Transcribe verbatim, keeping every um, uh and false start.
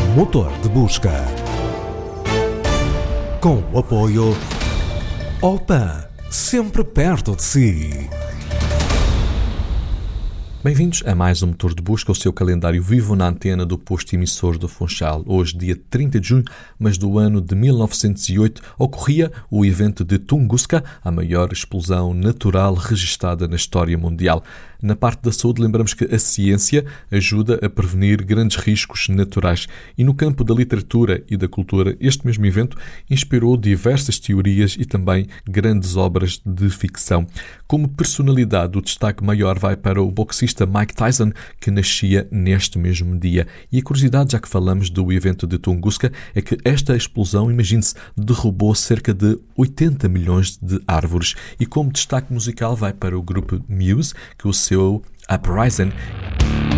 Motor de busca. Com o apoio Opan, sempre perto de si. Bem-vindos a mais um Motor de Busca, o seu calendário vivo na antena do posto emissor do Funchal. Hoje, dia trinta de junho, mas do ano de mil novecentos e oito, ocorria o evento de Tunguska, a maior explosão natural registada na história mundial. Na parte da saúde, lembramos que a ciência ajuda a prevenir grandes riscos naturais. E no campo da literatura e da cultura, este mesmo evento inspirou diversas teorias e também grandes obras de ficção. Como personalidade, o destaque maior vai para o boxista Mike Tyson, que nascia neste mesmo dia. E a curiosidade, já que falamos do evento de Tunguska, é que esta explosão, imagine-se, derrubou cerca de oitenta milhões de árvores. E como destaque musical vai para o grupo Muse, que o seu Uprising.